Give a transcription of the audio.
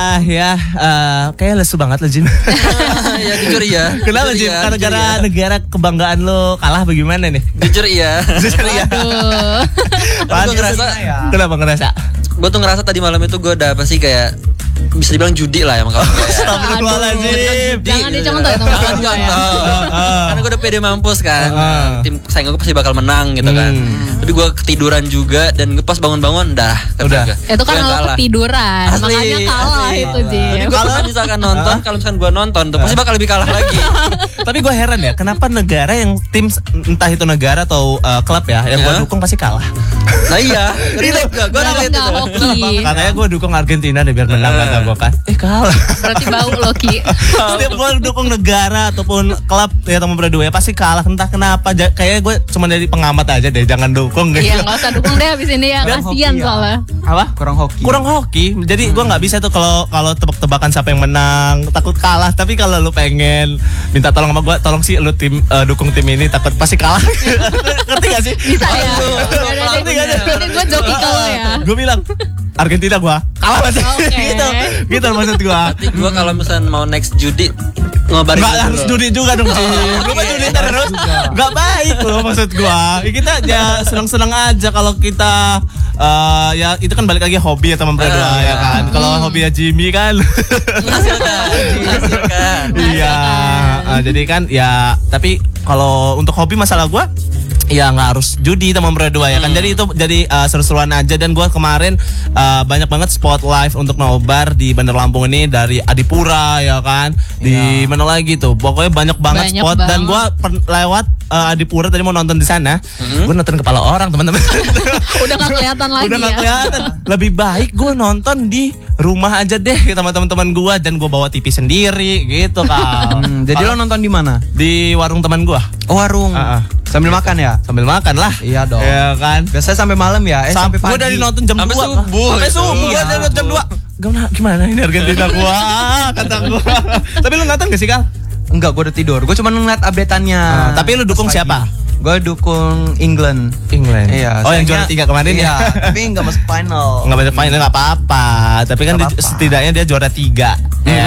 ya kayak lesu banget lo Jim. Ya jujur iya. Kenapa Jim? Karena negara kebanggaan lo kalah bagaimana nih? Jujur iya. Jujur iya. Gue ngerasa. Kenapa ngerasa? Gue tuh ngerasa tadi malam itu gue udah apa sih kayak bisa dibilang judi lah ya sama kawan. Astagfirullahaladzim. Jangan dicontoh itu. Karena gue udah pede mampus kan. Tim saing gue pasti bakal menang gitu kan. Tapi gue ketiduran juga dan pas bangun-bangun udah. Itu kan lo ketiduran. Asli, makanya kalah asli. itu Jim. Jadi kalau misalkan nonton, kalau misalkan gue nonton tuh pasti bakal lebih kalah lagi. Tapi gue heran ya, kenapa negara yang tim entah itu negara atau klub ya yang gue dukung pasti kalah. Nah iya, gue relate itu. Hoki. Katanya gue dukung Argentina deh biar menang kata gue kan. Kalah. Berarti bau Loki. Setiap gue dukung negara ataupun klub ya teman berdua ya pasti kalah entah kenapa. Kayaknya gue cuma dari pengamat aja deh, jangan dukung gitu. Iya, nggak usah dukung deh abis ini ya, kasihan soalnya. Apa? Kurang hoki. Jadi gue nggak bisa tuh kalau tebak-tebakan siapa yang menang, takut kalah. Tapi kalau lu pengen minta tolong sama gue, tolong sih lu dukung tim ini, takut pasti kalah. Ngerti gak sih? Bisa ya. Ngerti gak sih? Jadi gue joki kalau ya. Gue bilang Argentina gue kalah pasti. Gitu maksud gue. Berarti gue kalau misalnya mau next judi ngobarin. Nggak harus judi juga dong Jim. Lu mah judi terus. Nggak baik loh maksud gue. Kita ya senang-senang aja kalau kita ya itu kan balik lagi hobi ya teman berdua ya kan. Kalau hobi ya Jimmy kan. Menghasilkan. Iya. Jadi kan ya tapi kalau untuk hobi masalah gue ya nggak harus judi teman berdua ya kan. Jadi itu jadi seru-seruan aja. Dan gue kemarin banyak banget spot live untuk nobar di Bandar Lampung ini dari Adipura ya kan. Di mana lagi tuh pokoknya banyak banget spot. Dan gue lewat Adipura tadi mau nonton di sana. Gue nonton kepala orang teman-teman. Udah nggak kelihatan lagi. Udah nggak kelihatan. Lebih baik gue nonton di rumah aja deh sama teman-teman gue. Dan gue bawa TV sendiri gitu kan. Jadi lo nonton di mana? Di warung teman gue. Oh, warung. Sambil makan ya? Sambil makan lah. Iya dong. Iya kan. Biasanya sampai malam ya? Sampai pagi. Gue dari nonton jam 2 Sampai subuh. Sampai subuh. Gue dari nonton jam 2. Gimana ini Argentina gua? Kata gua. Tapi lu nonton gak sih Kal? Enggak, gue udah tidur. Gue cuma ngeliat update-annya. Tapi lu dukung siapa? Gue dukung England. Oh Iya. yang juara 3 kemarin iya, ya? tapi nggak masuk final. Nggak masuk final nggak apa-apa. Tapi kan setidaknya dia juara 3. Ya